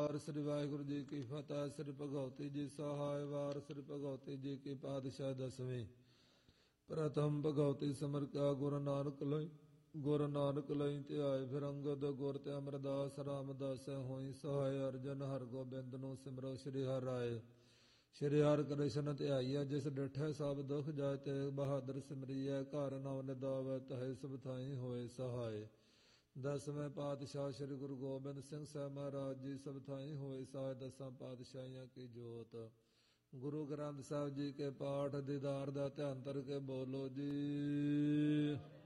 श्री वाहिगुरु जी की फतेह। श्री भगवती जी सहाय वार। श्री भगवती जी की पातशाह दसवीं। प्रथम भगवती सिमर क्या गुरु नानक लई। गुरु नानक लई ध्याय। फिर अंगद गुर ते अमरदास रामदास होई सहाय। अर्जन हर गोबिंद नु सिमरो श्री हर राय। श्री हर कृष्ण ध्याईया। जिस डिठे सब दुख जाय ते बहादुर सिमरिय। घर नौ निदावै तहे सब थाई होए सहाय। दसवें पातशाह श्री गुरु गोबिंद सिंह साहब महाराज जी सब थाई होए सहाय। दसां पातशाहियां की जोत। गुरु ग्रंथ साहब जी के पाठ दीदार दा ध्यान धर के बोलो जी।